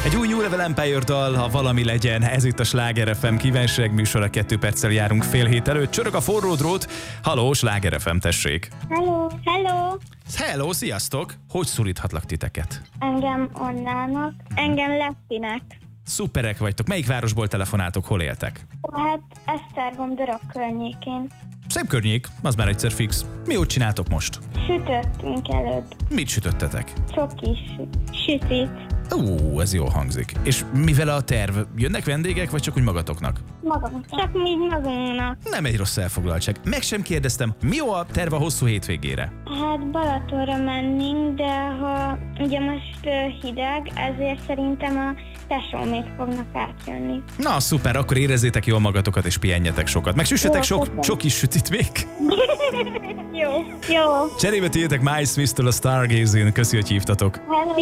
Egy új New Level Empire dal, ha valami legyen, ez itt a Sláger FM kívánság műsora, 2 perccel járunk fél hét előtt. Csörög a forró drót. Halló, Sláger FM, tessék. Hello, sziasztok! Hogy szólíthatlak titeket? Engem Annának, engem Lettinek. Szuperek vagytok. Melyik városból telefonáltok, hol éltek? Hát Esztergom Dörök környékén. Szép környék, az már egyszer fix. Mi úgy csináltok most? Sütöttünk előtt. Mit sütöttetek? Csokis sütit. Ez jól hangzik. És mivel a terv? Jönnek vendégek, vagy csak úgy magatoknak? Magam. Csak még magunknak. Nem egy rossz elfoglaltság. Meg sem kérdeztem, mi jó a terv a hosszú hétvégére? Hát Balatonra mennénk, de ha ugye most hideg, ezért szerintem a tesómék fognak átjönni. Na szuper, akkor érezzétek jól magatokat és pihenjetek sokat. Meg süssetek sok is sütit még. Jó. Cserébe tiétek Miles Smith-től a Stargazing. Köszi, hogy hívtatok. Hello.